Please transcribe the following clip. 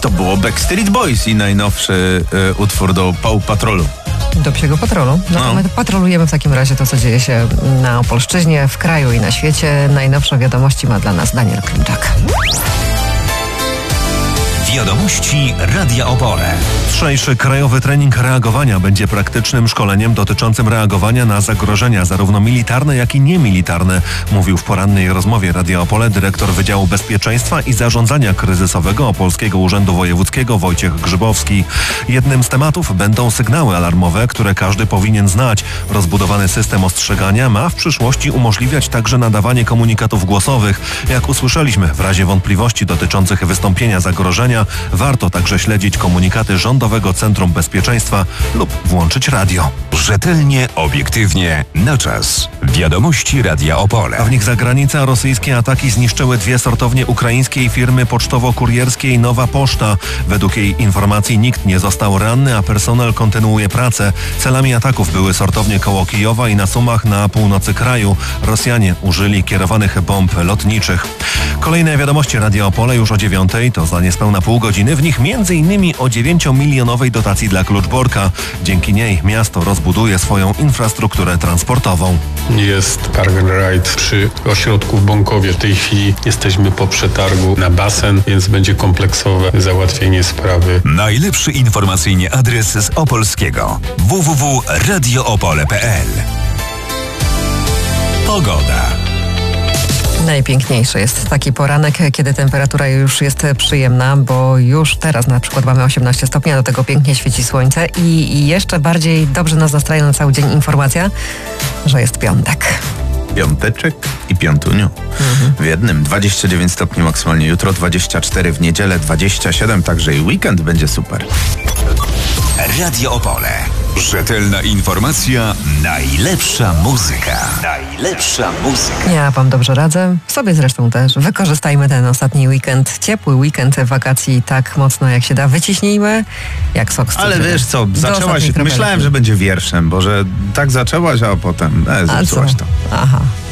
To było Backstreet Boys i najnowszy utwór do Paw Patrolu. Do Psiego Patrolu. No to my patrolujemy w takim razie to, co dzieje się na Opolszczyźnie, w kraju i na świecie. Najnowsze wiadomości ma dla nas Daniel Klimczak. Wiadomości Radia Opole. Jutrzejszy krajowy trening reagowania będzie praktycznym szkoleniem dotyczącym reagowania na zagrożenia zarówno militarne, jak i niemilitarne, mówił w porannej rozmowie Radia Opole dyrektor Wydziału Bezpieczeństwa i Zarządzania Kryzysowego Opolskiego Urzędu Wojewódzkiego Wojciech Grzybowski. Jednym z tematów będą sygnały alarmowe, które każdy powinien znać. Rozbudowany system ostrzegania ma w przyszłości umożliwiać także nadawanie komunikatów głosowych. Jak usłyszeliśmy, w razie wątpliwości dotyczących wystąpienia zagrożenia warto także śledzić komunikaty Rządowego Centrum Bezpieczeństwa lub włączyć radio. Rzetelnie, obiektywnie, na czas. Wiadomości Radia Opole. A w nich zagranica. Rosyjskie ataki zniszczyły 2 sortownie ukraińskiej firmy pocztowo-kurierskiej Nowa Poczta. Według jej informacji nikt nie został ranny, a personel kontynuuje pracę. Celami ataków były sortownie koło Kijowa i na Sumach na północy kraju. Rosjanie użyli kierowanych bomb lotniczych. Kolejne wiadomości Radia Opole już o 9:00, to za niespełna pół godziny. W nich m.in. o 9-milionowej dotacji dla Kluczborka. Dzięki niej miasto rozbuduje swoją infrastrukturę transportową. Jest park and ride przy ośrodku w Bąkowie. W tej chwili jesteśmy po przetargu na basen, więc będzie kompleksowe załatwienie sprawy. Najlepszy informacyjnie adres z Opolskiego. www.radioopole.pl. Pogoda. Najpiękniejszy jest taki poranek, kiedy temperatura już jest przyjemna, bo już teraz na przykład mamy 18 stopni, a do tego pięknie świeci słońce i jeszcze bardziej dobrze nas nastraja na cały dzień informacja, że jest piątek. Piąteczek i piątuniu. W jednym 29 stopni maksymalnie jutro, 24 w niedzielę, 27, także i weekend będzie super. Radio Opole. Rzetelna informacja, najlepsza muzyka. Najlepsza muzyka. Ja wam dobrze radzę, sobie zresztą też. Wykorzystajmy ten ostatni weekend, ciepły weekend wakacji tak mocno jak się da. Wyciśnijmy jak sok z Ale cytryny. wiesz co, zaczęłaś, myślałem, że będzie wierszem, bo że tak zaczęłaś, a potem coś to. Aha.